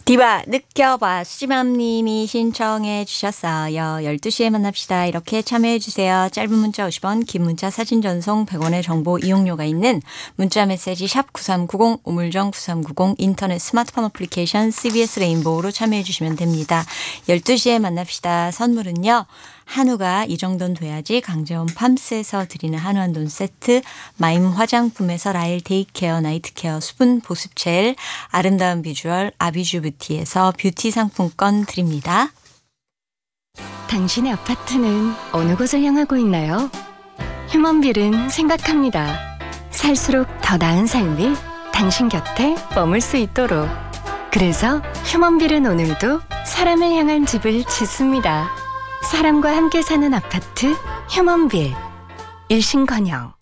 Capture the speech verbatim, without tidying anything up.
디바 느껴봐 수지맘님이 신청해 주셨어요. 열두 시에 만납시다. 이렇게 참여해 주세요. 짧은 문자 오십 원, 긴 문자 사진 전송 백 원의 정보 이용료가 있는 문자 메시지 샵 구삼구공, 우물정 구삼구공, 인터넷 스마트폰 어플리케이션 씨비에스 레인보우로 참여해 주시면 됩니다. 열두 시에 만납시다. 선물은요. 한우가 이 정도는 돼야지 강재원 팜스에서 드리는 한우 한돈 세트, 마임 화장품에서 라일 데이케어 나이트케어 수분 보습 젤, 아름다운 비주얼 아비주 뷰티에서 뷰티 상품권 드립니다. 당신의 아파트는 어느 곳을 향하고 있나요? 휴먼빌은 생각합니다. 살수록 더 나은 삶이 당신 곁에 머물 수 있도록. 그래서 휴먼빌은 오늘도 사람을 향한 집을 짓습니다. 사람과 함께 사는 아파트 휴먼빌. 일신건영.